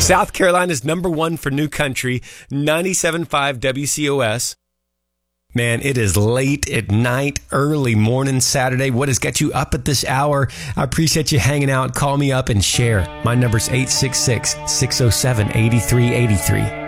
South Carolina's number one for new country, 97.5 WCOS. Man, it is late at night, early morning Saturday. What has got you up at this hour? I appreciate you hanging out. Call me up and share. My number's 866-607-8383.